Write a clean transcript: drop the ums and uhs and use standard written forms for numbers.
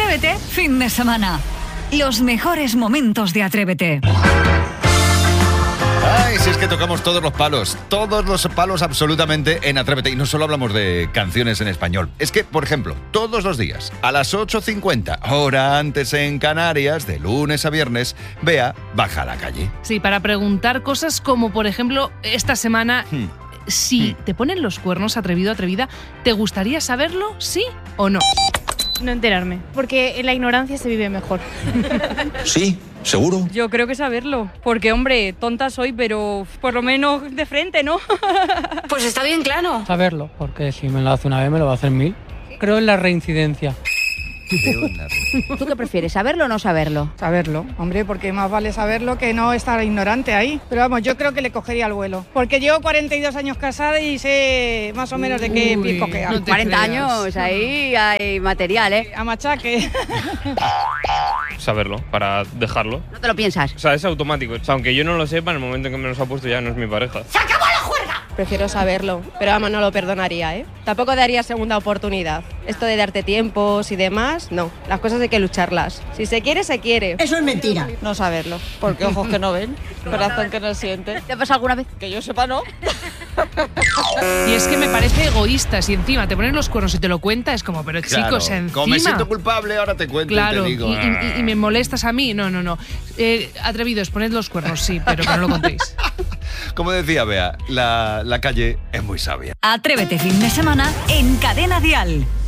Atrévete, fin de semana. Los mejores momentos de Atrévete. Ay, si es que tocamos todos los palos absolutamente en Atrévete. Y no solo hablamos de canciones en español. Es que, por ejemplo, todos los días, a las 8:50, hora antes en Canarias, de lunes a viernes, Bea baja a la calle. Sí, para preguntar cosas como, por ejemplo, esta semana... Si te ponen los cuernos, atrevido, atrevida, ¿te gustaría saberlo, sí o no? No enterarme, porque en la ignorancia se vive mejor. Sí, seguro. Yo creo que saberlo, porque hombre, tonta soy, pero por lo menos de frente, ¿no? Pues está bien claro. Saberlo, porque si me lo hace una vez me lo va a hacer 1000. Creo en la reincidencia. ¿Tú qué prefieres, saberlo o no saberlo? Saberlo, hombre, porque más vale saberlo que no estar ignorante ahí. Pero vamos, yo creo que le cogería el vuelo. Porque llevo 42 años casada y sé más o menos de qué pie cojear. No te 40 creas. años, ahí hay material, ¿eh? A machaque. Saberlo, para dejarlo. No te lo piensas. O sea, es automático. O sea, aunque yo no lo sepa, en el momento en que me los ha puesto ya no es mi pareja. Prefiero saberlo, pero vamos, no lo perdonaría, ¿eh? Tampoco daría segunda oportunidad. Esto de darte tiempos y demás, no. Las cosas hay que lucharlas. Si se quiere, se quiere. Eso es mentira. No saberlo, porque ojos que no ven, corazón que no siente. ¿Te ha pasado alguna vez? Que yo sepa, no. Y es que me parece egoísta. Si encima te ponen los cuernos y te lo cuenta, es como, pero Claro, chicos, encima... como me siento culpable, ahora te cuento Claro, y te digo... y me molestas a mí. No. Atrevidos, poned los cuernos, sí, pero que no lo contéis. Como decía Bea, la calle es muy sabia. Atrévete, fin de semana en Cadena Dial.